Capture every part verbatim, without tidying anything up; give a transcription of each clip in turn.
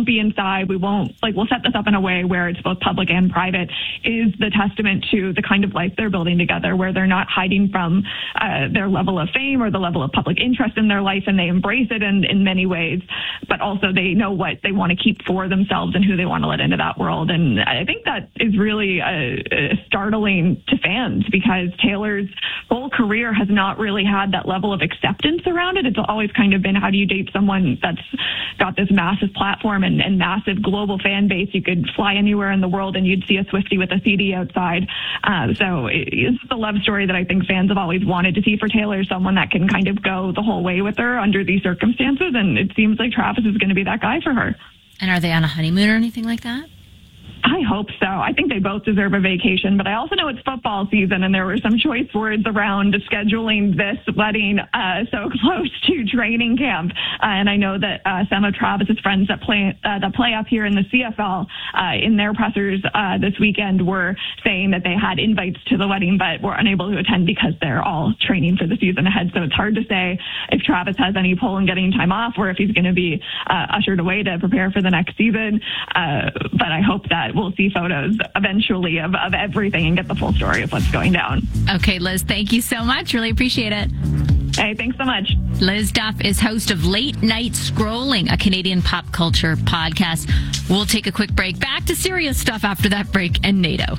won't be inside. We won't, like, we'll set this up in a way where it's both public and private, is the testament to the kind of life they're building together, where they're not hiding from uh, their level of fame or the level of public interest in their life, and they embrace it in, in many ways, but also they know what they want to keep for themselves and who they want to let into that world. And I think that is really uh, uh, startling to fans, because Taylor's whole career has not really had that level of acceptance around it. It's always kind of been, how do you date someone that's got this massive platform and, and massive global fan base? You could fly anywhere in the world and you'd see a Swiftie with a C D outside. Uh, so it, it's the love story that I think fans have always wanted to see for Taylor, someone that can kind of go the whole way with her under these circumstances. And it seems like Travis is going to be that guy for her. And are they on a honeymoon or anything like that? I hope so. I think they both deserve a vacation, but I also know it's football season, and there were some choice words around scheduling this wedding uh, so close to training camp. Uh, and I know that uh, some of Travis's friends that play uh, that play up here in the C F L uh, in their pressers uh, this weekend were saying that they had invites to the wedding, but were unable to attend because they're all training for the season ahead. So it's hard to say if Travis has any pull in getting time off, or if he's going to be uh, ushered away to prepare for the next season. Uh, but I hope that we'll see photos eventually of, of everything and get the full story of what's going down. Okay, Liz, thank you so much. Really appreciate it. Hey, thanks so much. Liz Duff is host of Late Night Scrolling, a Canadian pop culture podcast. We'll take a quick break. Back to serious stuff after that break and NATO.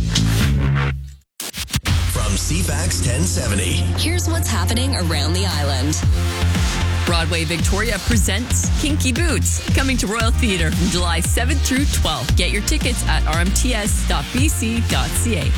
From C FAX ten seventy. Here's what's happening around the island. Broadway Victoria presents Kinky Boots, coming to Royal Theatre from July seventh through twelfth. Get your tickets at r m t s dot b c dot c a.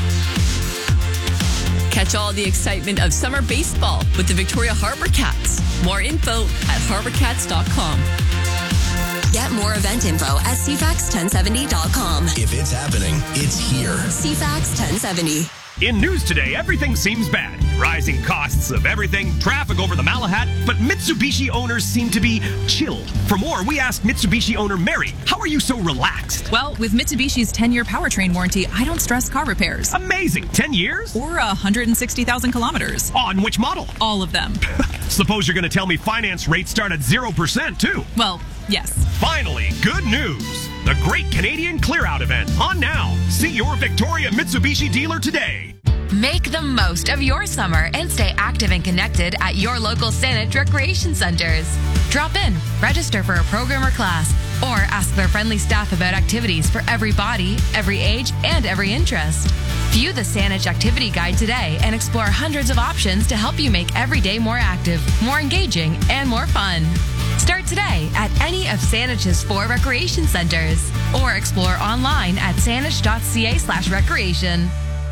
Catch all the excitement of summer baseball with the Victoria Harbour Cats. More info at harbour cats dot com. Get more event info at c fax ten seventy dot com. If it's happening, it's here. C FAX ten seventy. In news today, everything seems bad. Rising costs of everything, traffic over the Malahat, but Mitsubishi owners seem to be chilled. For more, we asked Mitsubishi owner Mary, how are you so relaxed? Well, with Mitsubishi's ten-year powertrain warranty, I don't stress car repairs. Amazing. ten years? Or one hundred sixty thousand kilometers. On which model? All of them. Suppose you're going to tell me finance rates start at zero percent, too. Well, yes. Finally, good news. The Great Canadian Clear Out event on now. See your Victoria Mitsubishi dealer today. Make the most of your summer and stay active and connected at your local Saanich Recreation Centers. Drop in, register for a program or class, or ask their friendly staff about activities for every body, every age, and every interest. View the Saanich Activity Guide today and explore hundreds of options to help you make every day more active, more engaging, and more fun. Start today at any of Saanich's four recreation centers, or explore online at saanich dot c a slash recreation.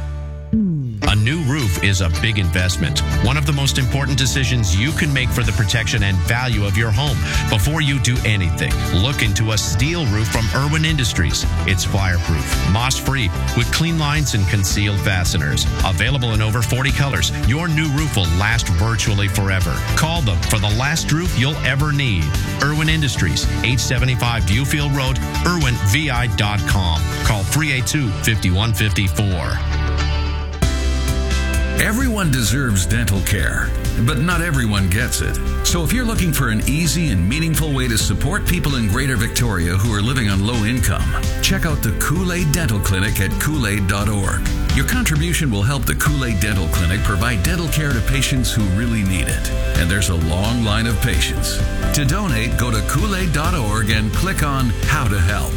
A new roof is a big investment. One of the most important decisions you can make for the protection and value of your home. Before you do anything, look into a steel roof from Irwin Industries. It's fireproof, moss-free, with clean lines and concealed fasteners. Available in over forty colors, your new roof will last virtually forever. Call them for the last roof you'll ever need. Irwin Industries, eight seventy-five Viewfield Road, irwin v i dot com. Call three eight two, five one five four. Everyone deserves dental care, but not everyone gets it. So if you're looking for an easy and meaningful way to support people in Greater Victoria who are living on low income, check out the Kool-Aid Dental Clinic at kool aid dot org. Your contribution will help the Kool-Aid Dental Clinic provide dental care to patients who really need it. And there's a long line of patients. To donate, go to kool aid dot org and click on How to Help.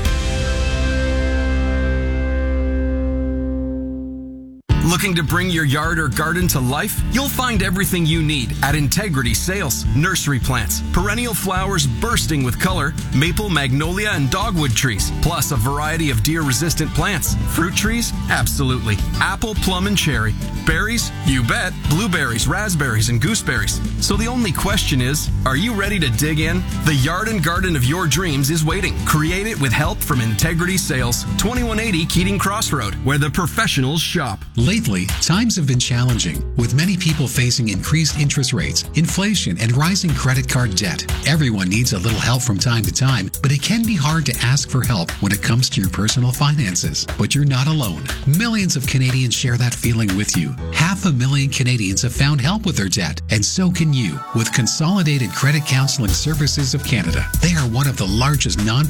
Looking to bring your yard or garden to life? You'll find everything you need at Integrity Sales. Nursery plants, perennial flowers bursting with color, maple, magnolia, and dogwood trees, plus a variety of deer-resistant plants. Fruit trees? Absolutely. Apple, plum, and cherry. Berries? You bet. Blueberries, raspberries, and gooseberries. So the only question is, are you ready to dig in? The yard and garden of your dreams is waiting. Create it with help from Integrity Sales, twenty-one eighty Keating Crossroad, where the professionals shop. Lately, times have been challenging, with many people facing increased interest rates, inflation, and rising credit card debt. Everyone needs a little help from time to time, but it can be hard to ask for help when it comes to your personal finances. But you're not alone. Millions of Canadians share that feeling with you. Half a million Canadians have found help with their debt, and so can you with Consolidated Credit Counseling Services of Canada. They are one of the largest non